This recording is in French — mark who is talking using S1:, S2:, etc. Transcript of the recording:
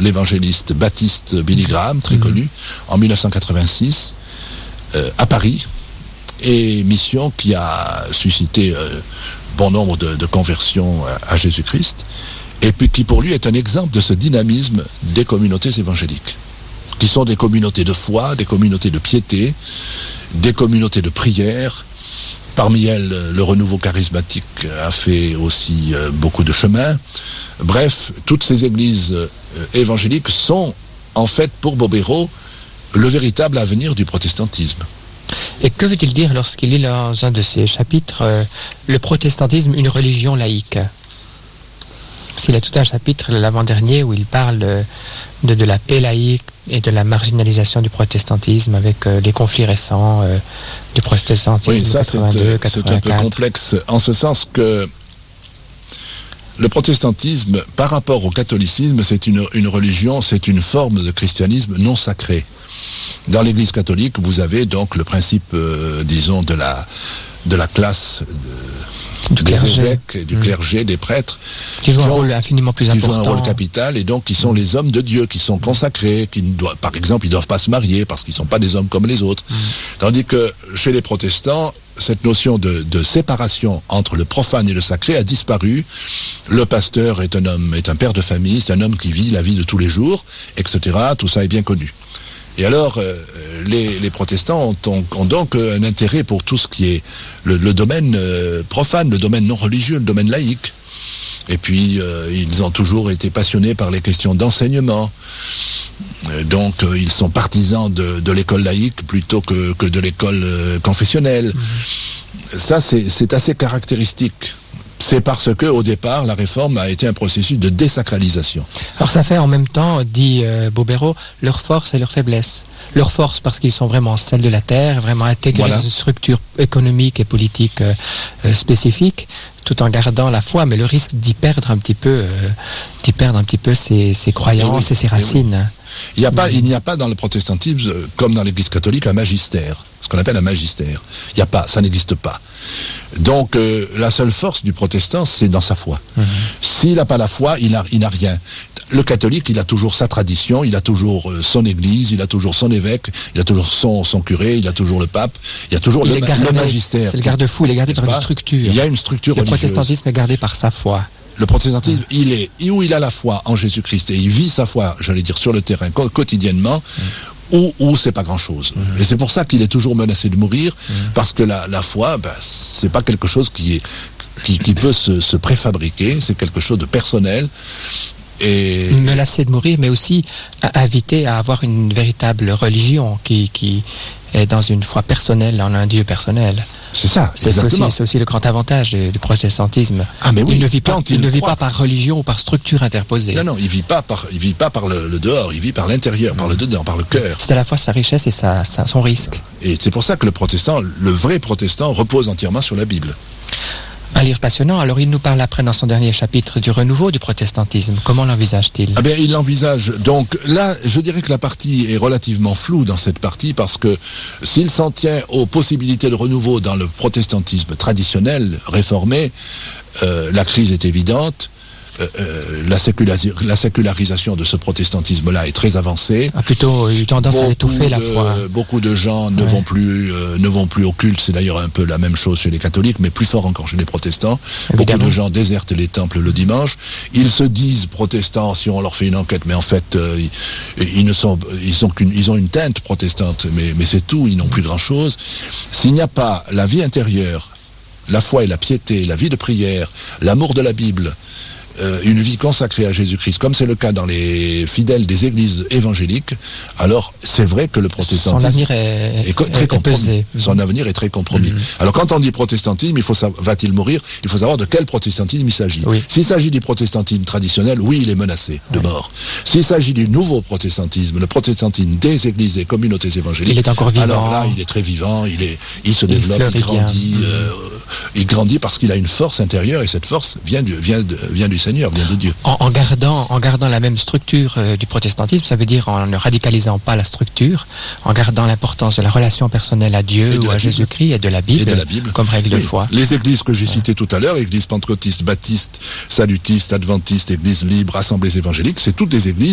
S1: l'évangéliste baptiste Billy Graham, très connu, en 1986, à Paris, et mission qui a suscité bon nombre de conversions à Jésus-Christ, et puis qui pour lui est un exemple de ce dynamisme des communautés évangéliques, qui sont des communautés de foi, des communautés de piété, des communautés de prière. Parmi elles, le renouveau charismatique a fait aussi beaucoup de chemin. Bref, toutes ces églises évangéliques sont, en fait, pour Bobéro, le véritable avenir du protestantisme.
S2: Et que veut-il dire lorsqu'il lit dans un de ses chapitres le protestantisme, une religion laïque? Parce qu'il y a tout un chapitre, l'avant-dernier, où il parle de la paix laïque et de la marginalisation du protestantisme avec les conflits récents du protestantisme.
S1: Oui, ça 82, c'est un peu complexe, en ce sens que le protestantisme, par rapport au catholicisme, c'est une religion, c'est une forme de christianisme non sacré. Dans l'Église catholique, vous avez donc le principe, disons, de la classe des évêques, du clergé, des prêtres,
S2: qui jouent un rôle infiniment plus important.
S1: Qui jouent un rôle capital, et donc qui sont les hommes de Dieu, qui sont consacrés, par exemple, ils ne doivent pas se marier parce qu'ils ne sont pas des hommes comme les autres. Tandis que chez les protestants, cette notion de séparation entre le profane et le sacré a disparu. Le pasteur est un père de famille, c'est un homme qui vit la vie de tous les jours, etc. Tout ça est bien connu. Et alors, les protestants ont donc un intérêt pour tout ce qui est le domaine profane, le domaine non religieux, le domaine laïque. Et puis, ils ont toujours été passionnés par les questions d'enseignement. Donc, ils sont partisans de l'école laïque plutôt que de l'école confessionnelle. Ça, c'est assez caractéristique. C'est parce que, au départ, la réforme a été un processus de désacralisation.
S2: Alors ça fait en même temps, dit Bobéro, leur force et leur faiblesse. Leur force parce qu'ils sont vraiment celles de la terre, vraiment intégrés dans une structure économique et politique spécifique, tout en gardant la foi, mais le risque d'y perdre un petit peu, ses croyances et ses racines.
S1: Il n'y a pas dans le protestantisme, comme dans l'Église catholique, un magistère, ce qu'on appelle un magistère. Il n'y a pas, ça n'existe pas. Donc la seule force du protestant, c'est dans sa foi. S'il n'a pas la foi, il n'a rien. Le catholique, il a toujours sa tradition, il a toujours son église, il a toujours son évêque, il a toujours son curé, il a toujours le pape, il y a toujours le magistère.
S2: C'est le garde-fou, il est gardé par une structure.
S1: Il y a une structure religieuse.
S2: Le protestantisme est gardé par sa foi.
S1: Le protestantisme, il a la foi en Jésus-Christ et il vit sa foi, j'allais dire, sur le terrain quotidiennement, ou c'est pas grand-chose. Et c'est pour ça qu'il est toujours menacé de mourir, parce que la foi, c'est pas quelque chose qui peut se préfabriquer, c'est quelque chose de personnel. Et
S2: menacé de mourir, mais aussi invité à avoir une véritable religion qui est dans une foi personnelle, en un Dieu personnel.
S1: C'est ça, exactement.
S2: C'est aussi le grand avantage du protestantisme.
S1: Ah, mais oui,
S2: il ne vit pas par religion ou par structure interposée.
S1: Non, il vit pas par le dehors, il vit par l'intérieur, par le dedans, par le cœur.
S2: C'est à la fois sa richesse et son risque.
S1: Et c'est pour ça que le vrai protestant repose entièrement sur la Bible.
S2: Un livre passionnant. Alors il nous parle après dans son dernier chapitre du renouveau du protestantisme. Comment l'envisage-t-il ?
S1: Il l'envisage. Donc là, je dirais que la partie est relativement floue dans cette partie, parce que s'il s'en tient aux possibilités de renouveau dans le protestantisme traditionnel, réformé, la crise est évidente. La sécularisation de ce protestantisme-là est très avancée.
S2: A plutôt eu tendance à étouffer la foi.
S1: Beaucoup de gens ne vont plus au culte. C'est d'ailleurs un peu la même chose chez les catholiques, mais plus fort encore chez les protestants. Évidemment. Beaucoup de gens désertent les temples le dimanche. Ils se disent protestants si on leur fait une enquête, mais en fait, ils ont une teinte protestante, mais c'est tout. Ils n'ont plus grand-chose. S'il n'y a pas la vie intérieure, la foi et la piété, la vie de prière, l'amour de la Bible, une vie consacrée à Jésus-Christ, comme c'est le cas dans les fidèles des églises évangéliques, alors c'est vrai que le protestantisme
S2: son avenir est
S1: très compromis.
S2: Pesé.
S1: Son avenir est très compromis. Alors quand on dit protestantisme, va-t-il mourir ? Il faut savoir de quel protestantisme il s'agit. S'il s'agit du protestantisme traditionnel, oui, il est menacé de mort. S'il s'agit du nouveau protestantisme, le protestantisme des églises et communautés évangéliques,
S2: il est encore vivant.
S1: Alors là, il est très vivant, il se développe, il grandit. Il grandit parce qu'il a une force intérieure, et cette force vient du Seigneur, vient de Dieu.
S2: En gardant la même structure du protestantisme, ça veut dire en ne radicalisant pas la structure, en gardant l'importance de la relation personnelle à Dieu ou à Jésus-Christ et de la Bible comme règle de foi.
S1: Les églises que j'ai citées tout à l'heure, églises pentecôtistes, baptistes, salutistes, adventistes, églises libres, assemblées évangéliques, c'est toutes des églises